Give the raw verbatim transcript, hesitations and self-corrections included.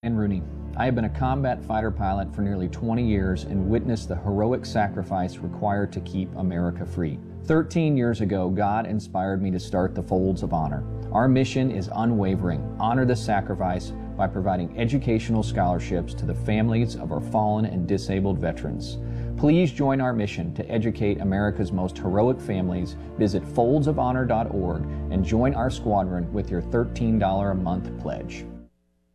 And Rooney. I have been a combat fighter pilot for nearly twenty years and witnessed the heroic sacrifice required to keep America free. thirteen years ago, God inspired me to start the Folds of Honor. Our mission is unwavering. Honor the sacrifice by providing educational scholarships to the families of our fallen and disabled veterans. Please join our mission to educate America's most heroic families. Visit folds of honor dot org and join our squadron with your thirteen dollars a month pledge.